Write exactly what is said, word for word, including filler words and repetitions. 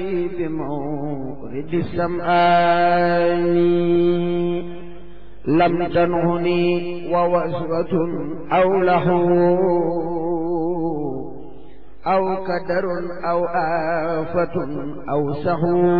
بمورد السمآن لم تنهني ووسوة أو له أو كدر أو آفة أو سهو